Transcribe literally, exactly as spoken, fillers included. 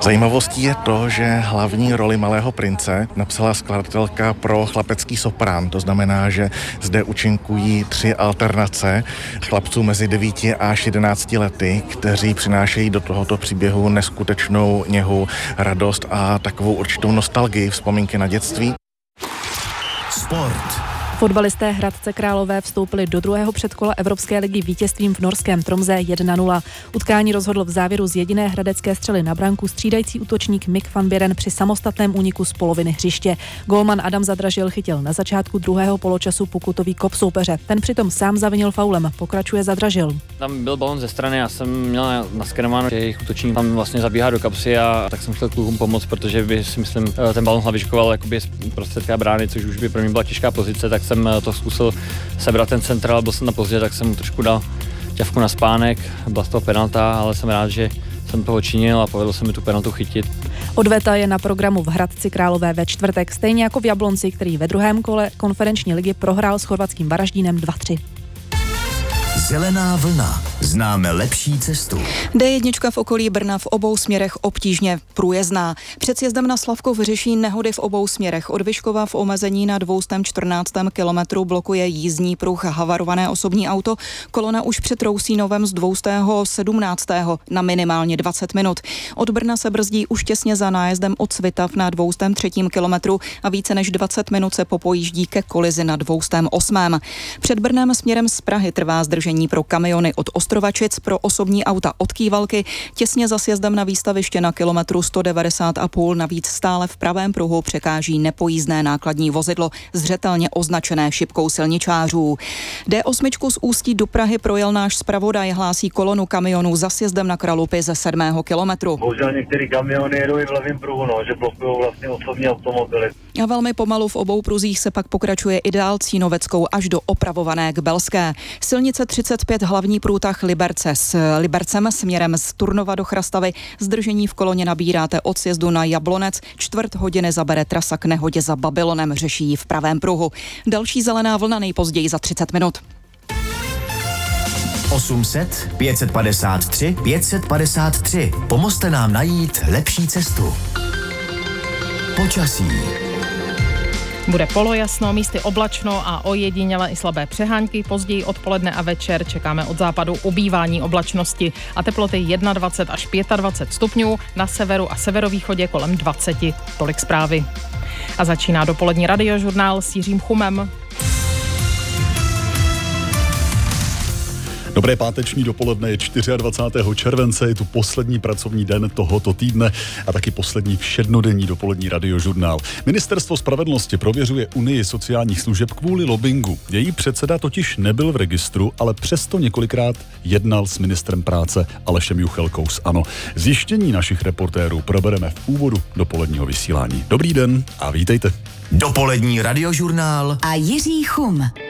Zajímavostí je to, že hlavní roli Malého prince napsala skladatelka pro chlapecký soprán. To znamená, že zde účinkují tři alternace chlapců mezi devíti až jedenácti lety, kteří přinášejí do tohoto příběhu neskutečnou něhu, radost a takovou určitou nostalgii, vzpomínky na dětství. Sport. Fotbalisté Hradce Králové vstoupili do druhého předkola Evropské ligy vítězstvím v norském Tromsø jedna nula. Utkání rozhodl v závěru z jediné hradecké střely na branku střídající útočník Mick van Buren při samostatném úniku z poloviny hřiště. Gólman Adam Zadražil chytil na začátku druhého poločasu pokutový kop soupeře. Ten přitom sám zavinil faulem, pokračuje Zadražil. Tam byl balon ze strany, já jsem měl naskerováno, že jejich útočník tam vlastně zabíhá do kapsy a tak jsem chtěl klukům pomoct, protože by si myslím, ten balon hlavičkoval jakoby z prostředka brány, což už by pro mě byla těžká pozice, tak jsem to zkusil sebrat ten centrál, byl jsem na pozdě, tak jsem mu trošku dal ťavku na spánek, byla z toho penalta, ale jsem rád, že jsem toho činil a povedlo se mi tu penaltu chytit. Odveta je na programu v Hradci Králové ve čtvrtek, stejně jako v Jablonci, který ve druhém kole konferenční ligy prohrál s chorvatským Varaždínem dva tři. Zelená vlna. Známe lepší cestu. dé jedna v okolí Brna v obou směrech obtížně průjezdná. Před sjezdem na Slavkov řeší nehody v obou směrech. Od Vyškova v omezení na dvě stě čtrnáct kilometrů blokuje jízdní pruh havarované osobní auto. Kolona už před Rousínovem z dvě stě sedmnáct na minimálně dvacet minut. Od Brna se brzdí už těsně za nájezdem od Svitav na dvě stě tři kilometru a více než dvacet minut se popojíždí ke kolizi na dvě stě osm. Před Brnem směrem z Prahy trvá zdržení pro kamiony od Ostrovačic, pro osobní auta od Kývalky, těsně za sjezdem na výstaviště na kilometru sto devadesát a půl, navíc stále v pravém pruhu překáží nepojízdné nákladní vozidlo, zřetelně označené šipkou silničářů. dé osm z Ústí do Prahy projel náš zpravodaj, hlásí kolonu kamionů za sjezdem na Kralupy ze sedmého kilometru. Bohužel některé kamiony jedou i v levém pruhu, no, že blokují vlastně osobní automobily. A velmi pomalu v obou pruzích se pak pokračuje i dál Cínoveckou až do opravované k Belské. Silnice třicet pět hlavní průtah Liberce s Libercem směrem z Turnova do Chrastavy. Zdržení v koloně nabíráte od sjezdu na Jablonec. Čtvrt hodiny zabere trasa k nehodě za Babylonem, řeší ji v pravém pruhu. Další zelená vlna nejpozději za třicet minut. osm set, pět set padesát tři, pět set padesát tři. Pomozte nám najít lepší cestu. Počasí. Bude polojasno, místy oblačno a ojediněle i slabé přehánky. Později odpoledne a večer čekáme od západu ubývání oblačnosti a teploty dvacet jedna až dvacet pět stupňů, na severu a severovýchodě kolem dvacet. Tolik zprávy. A začíná dopolední radiožurnál s Jiřím Chumem. Dobré páteční dopoledne, je dvacátého čtvrtého července, je tu poslední pracovní den tohoto týdne a taky poslední všednodenní dopolední radiožurnál. Ministerstvo spravedlnosti prověřuje Unii sociálních služeb kvůli lobbingu. Její předseda totiž nebyl v registru, ale přesto několikrát jednal s ministrem práce Alešem Juchelkou z ANO. Zjištění našich reportérů probereme v úvodu dopoledního vysílání. Dobrý den a vítejte. Dopolední radiožurnál a Jiří Chum.